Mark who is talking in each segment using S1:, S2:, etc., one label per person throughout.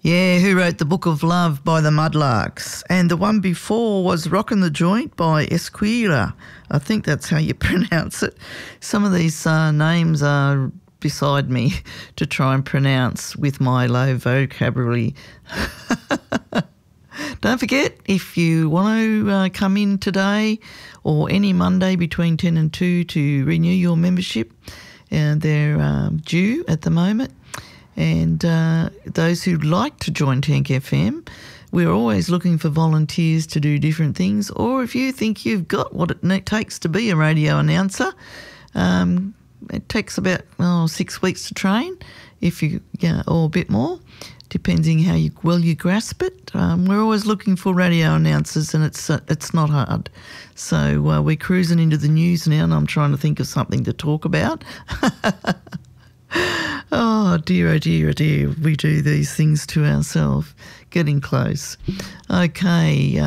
S1: Yeah, Who Wrote the Book of Love by the Mudlarks. And the one before was Rockin' the Joint by Esquire. I think that's how you pronounce it. Some of these names are beside me to try and pronounce with my low vocabulary. Don't forget, if you want to come in today or any Monday between 10 and 2 to renew your membership, and they're due at the moment. And those who'd like to join Tank FM, we're always looking for volunteers to do different things. Or if you think you've got what it takes to be a radio announcer, it takes about 6 weeks to train, or a bit more, depending how well you grasp it. We're always looking for radio announcers, and it's not hard. So we're cruising into the news now, and I'm trying to think of something to talk about. Oh dear, we do these things to ourselves. Getting close. Okay,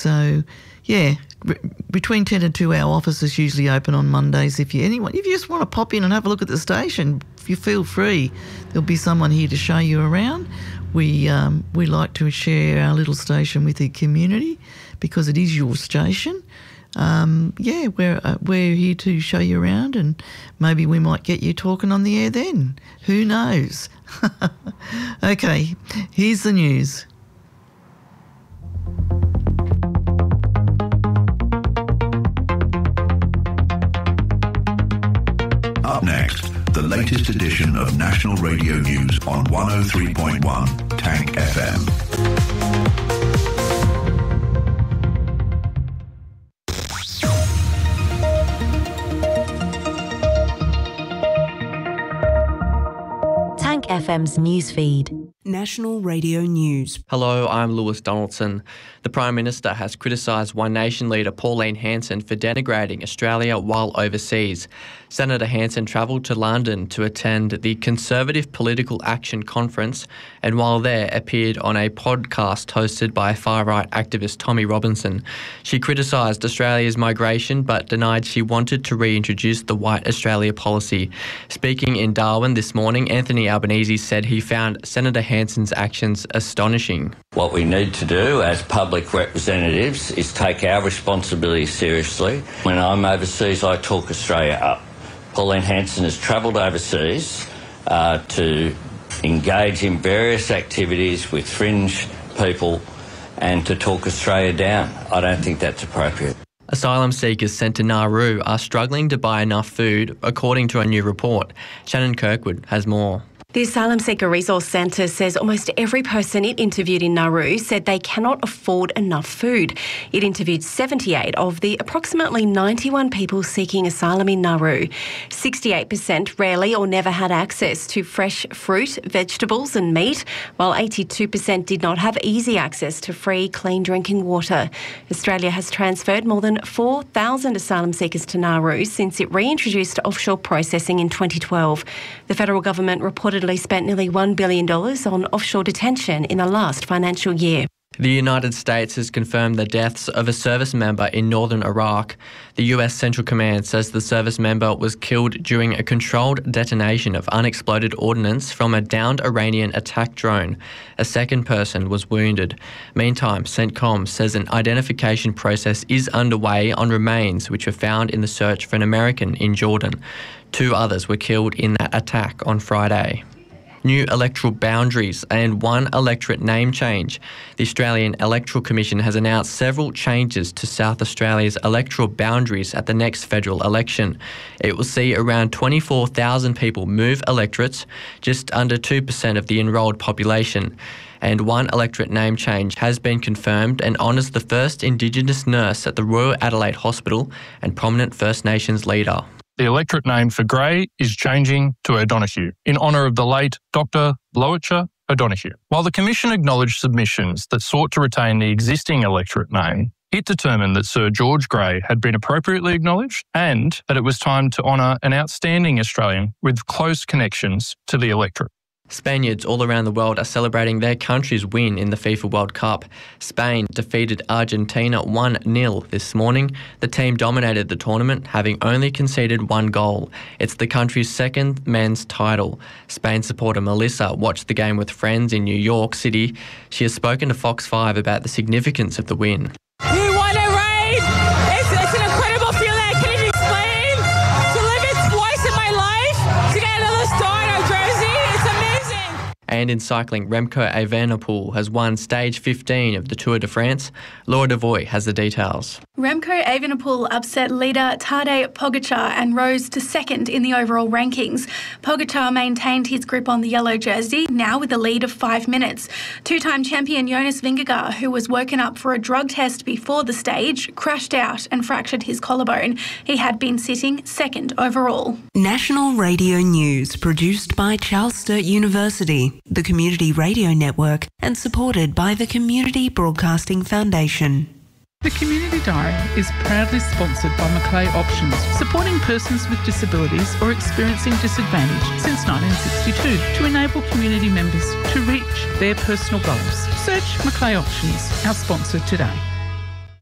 S1: between 10 and 2 our office is usually open on Mondays. If you just want to pop in and have a look at the station, you feel free. There'll be someone here to show you around. We like to share our little station with the community because it is your station. We're here to show you around, and maybe we might get you talking on the air then. Who knows? Okay, here's the news.
S2: Up next, the latest edition of National Radio News on 103.1 Tank FM.
S3: Tank FM's newsfeed.
S4: National Radio News.
S5: Hello, I'm Lewis Donaldson. The Prime Minister has criticised One Nation leader Pauline Hanson for denigrating Australia while overseas. Senator Hanson travelled to London to attend the Conservative Political Action Conference, and while there appeared on a podcast hosted by far-right activist Tommy Robinson. She criticised Australia's migration but denied she wanted to reintroduce the White Australia policy. Speaking in Darwin this morning, Anthony Albanese said he found Senator Hanson's actions astonishing.
S6: What we need to do as public representatives is take our responsibility seriously. When I'm overseas, I talk Australia up. Pauline Hanson has travelled overseas to engage in various activities with fringe people and to talk Australia down. I don't think that's appropriate.
S5: Asylum seekers sent to Nauru are struggling to buy enough food, according to a new report. Shannon Kirkwood has more.
S7: The Asylum Seeker Resource Centre says almost every person it interviewed in Nauru said they cannot afford enough food. It interviewed 78 of the approximately 91 people seeking asylum in Nauru. 68% rarely or never had access to fresh fruit, vegetables and meat, while 82% did not have easy access to free, clean drinking water. Australia has transferred more than 4,000 asylum seekers to Nauru since it reintroduced offshore processing in 2012. The federal government reportedly spent nearly $1 billion on offshore detention in the last financial year.
S5: The United States has confirmed the deaths of a service member in northern Iraq. The US Central Command says the service member was killed during a controlled detonation of unexploded ordnance from a downed Iranian attack drone. A second person was wounded. Meantime, CENTCOM says an identification process is underway on remains which were found in the search for an American in Jordan. 2 others were killed in that attack on Friday. New electoral boundaries and one electorate name change. The Australian Electoral Commission has announced several changes to South Australia's electoral boundaries at the next federal election. It will see around 24,000 people move electorates, just under 2% of the enrolled population. And one electorate name change has been confirmed and honours the first Indigenous nurse at the Royal Adelaide Hospital and prominent First Nations leader.
S8: The electorate name for Gray is changing to O'Donoghue in honour of the late Dr. Loacher O'Donoghue. While the Commission acknowledged submissions that sought to retain the existing electorate name, it determined that Sir George Grey had been appropriately acknowledged and that it was time to honour an outstanding Australian with close connections to the electorate.
S5: Spaniards all around the world are celebrating their country's win in the FIFA World Cup. Spain defeated Argentina 1-0 this morning. The team dominated the tournament, having only conceded 1 goal. It's the country's second men's title. Spain supporter Melissa watched the game with friends in New York City. She has spoken to Fox 5 about the significance of the win.
S9: We won it, right? It's an incredible feeling. I can't even explain. To live it twice in my life, to get another star in our jersey, it's amazing.
S5: And in cycling, Remco Evenepoel has won stage 15 of the Tour de France. Laura Devoy has the details.
S10: Remco Evenepoel upset leader Tadej Pogačar and rose to second in the overall rankings. Pogačar maintained his grip on the yellow jersey, now with a lead of 5 minutes. Two-time champion Jonas Vingegaard, who was woken up for a drug test before the stage, crashed out and fractured his collarbone. He had been sitting second overall.
S4: National Radio News, produced by Charles Sturt University, the Community Radio Network, and supported by the Community Broadcasting Foundation.
S11: The Community Diary is proudly sponsored by Macleay Options, supporting persons with disabilities or experiencing disadvantage since 1962 to enable community members to reach their personal goals. Search Macleay Options, our sponsor today.